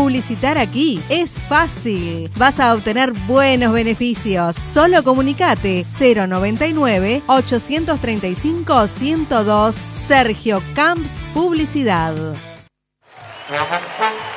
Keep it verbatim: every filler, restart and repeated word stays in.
Publicitar aquí es fácil. Vas a obtener buenos beneficios. Solo comunicate cero noventa y nueve, ochocientos treinta y cinco, ciento dos. Sergio Camps Publicidad.